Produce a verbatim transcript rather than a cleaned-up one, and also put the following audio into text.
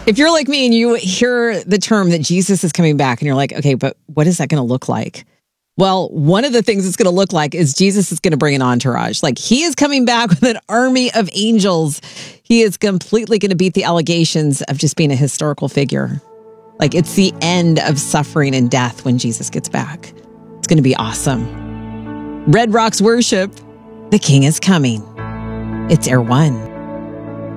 If you're like me and you hear the term that Jesus is coming back and you're like, okay, but what is that going to look like? Well, one of the things it's going to look like is Jesus is going to bring an entourage. Like he is coming back with an army of angels. He is completely going to beat the allegations of just being a historical figure. Like it's the end of suffering and death when Jesus gets back. It's going to be awesome. Red Rocks Worship, the King is coming. It's Air One.